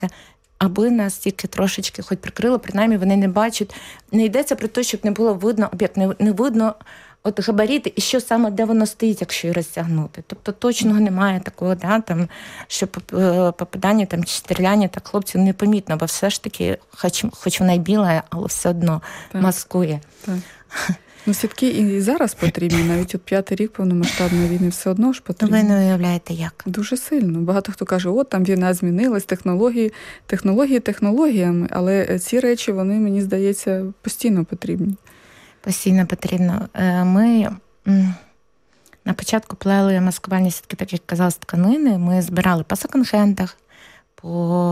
аби нас тільки трошечки хоч прикрило, принаймні вони не бачать. Не йдеться про те, щоб не було видно об'єкт, не видно от габарити, і що саме, де воно стоїть, якщо її розтягнути. Тобто точного немає такого, що попадання чи стріляння так хлопців непомітно, бо все ж таки, хоч вона й біла, але все одно маскує. Так. Сітки і зараз потрібні, навіть от 5-й рік повномасштабної війни все одно ж потрібно. Ви не уявляєте, як? Дуже сильно. Багато хто каже, там війна змінилась, технології технологіями, але ці речі, вони, мені здається, постійно потрібні. Постійно потрібно. Ми на початку плели маскувальні сітки, так як казала, з тканини. Ми збирали по секонд-хендах, по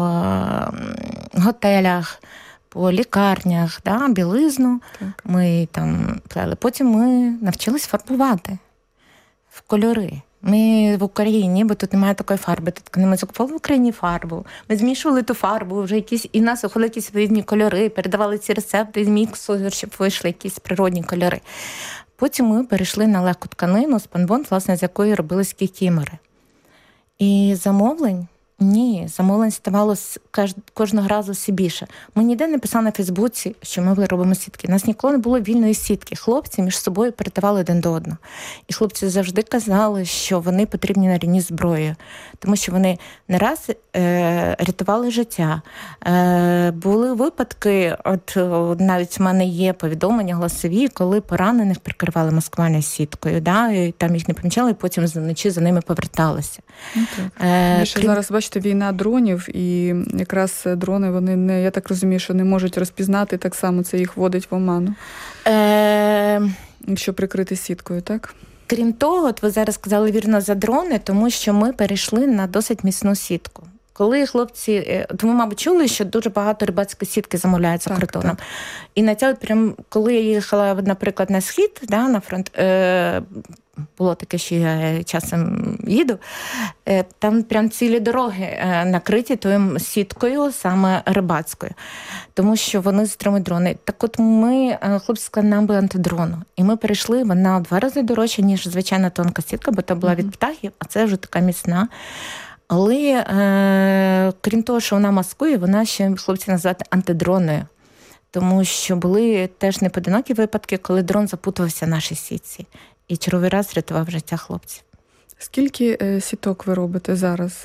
готелях, по лікарнях, білизну. Так. Ми там плели. Потім ми навчились фарбувати в кольори. Ми в Україні, бо тут немає такої фарби, тут ми закупували в Україні фарбу. Ми змішували ту фарбу, вже і в нас виходили якісь різні кольори, передавали ці рецепти з міксу, щоб вийшли якісь природні кольори. Потім ми перейшли на легку тканину, спанбонд, власне, з якої робились кікімори. І замовлень ставало кожного разу все більше. Ми ніде не писали на Фейсбуці, що ми робимо сітки. У нас ніколи не було вільної сітки. Хлопці між собою передавали один до одного. І хлопці завжди казали, що вони потрібні на рівні зброєю. Тому що вони не раз рятували життя. Були випадки, навіть в мене є повідомлення голосові, коли поранених прикривали маскувальною сіткою. І там їх не помічали, і потім вночі за ними поверталися. Зараз, бачите, війна дронів, і якраз дрони, вони, я так розумію, що не можуть розпізнати, так само це їх вводить в оману. Якщо прикрити сіткою, так? Крім того, ви зараз сказали вірно за дрони, тому що ми перейшли на досить міцну сітку. Коли хлопці, ви, мабуть, чули, що дуже багато рибацької сітки замовляють за кордоном. І на цьому, коли я їхала, наприклад, на схід, на фронт, було таке, що я часом їду, там прям цілі дороги накриті тою сіткою, саме рибацькою, тому що вони затримують дрони. Так от хлопці сказали, нам би антидрону. І ми перейшли, вона в 2 рази дорожча, ніж звичайна тонка сітка, бо то була від птахів, а це вже така міцна. Але крім того, що вона маскує, вона ще, хлопці називають антидроною. Тому що були теж непоодинокі випадки, коли дрон запутувався в нашій сітці. І черговий раз рятував життя хлопців. Скільки сіток ви робите зараз?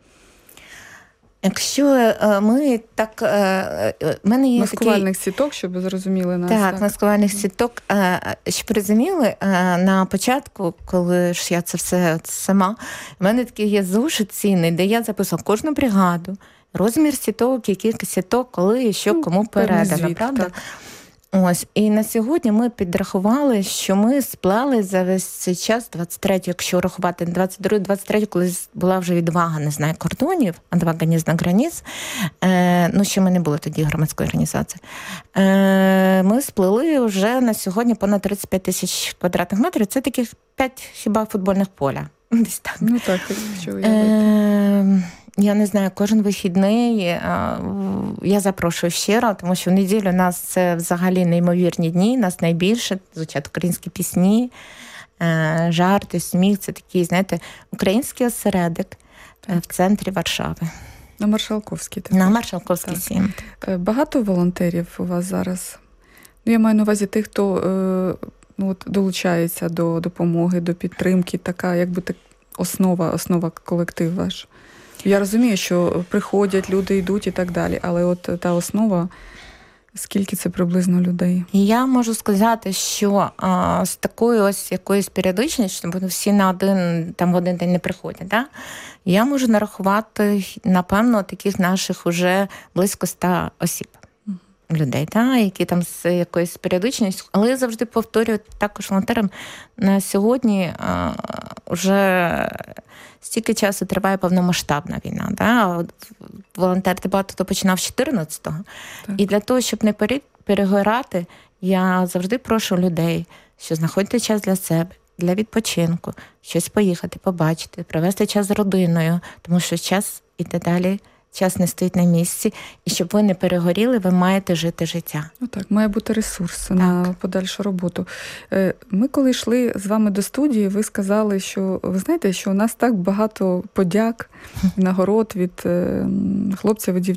Якщо ми так... мене є маскувальних сіток, щоб ви зрозуміли нас. Так, маскувальних сіток. Щоб розуміли, на початку, коли ж я це все сама, в мене такий є зошит цінний, де я записала кожну бригаду, розмір сіток, кількість сіток, коли і що кому передано, правда? Так. Ось, і на сьогодні ми підрахували, що ми сплели за весь цей час, 23-й, якщо рахувати, 22-23, коли була вже відвага, не знаю, кордонів, відвага не знаю границь, ще ми не були тоді громадської організації, ми сплели вже на сьогодні понад 35 тисяч квадратних метрів, це таких 5 хіба футбольних поля. Десь так. Так, що уявити. Я не знаю, кожен вихідний я запрошую щиро, тому що в неділю у нас це взагалі неймовірні дні, нас найбільше, звучать українські пісні, жарти, сміх, це такий, знаєте, український осередок в центрі Варшави. На Маршалковській. На Маршалковській 7. Багато волонтерів у вас зараз? Я маю на увазі тих, хто долучається до допомоги, до підтримки, така, якби основа колектив ваш. Я розумію, що приходять, люди йдуть і так далі, але от та основа, скільки це приблизно людей? Я можу сказати, що з такою ось якоюсь періодичністю, бо всі в один день не приходять, я можу нарахувати, напевно, таких наших уже близько 100 осіб. Людей, які там з якоюсь періодичністю. Але я завжди повторюю також волонтерам, на сьогодні вже стільки часу триває повномасштабна війна. Волонтерити багато хто починав з 14-го. І для того, щоб не перегорати, я завжди прошу людей, що знаходьте час для себе, для відпочинку, щось поїхати, побачити, провести час з родиною, тому що час іде далі, час не стоїть на місці, і щоб ви не перегоріли, ви маєте жити життя. Ну так, має бути ресурс на подальшу роботу. Ми коли йшли з вами до студії, ви сказали, що ви знаєте, що у нас так багато подяк, нагород від хлопців і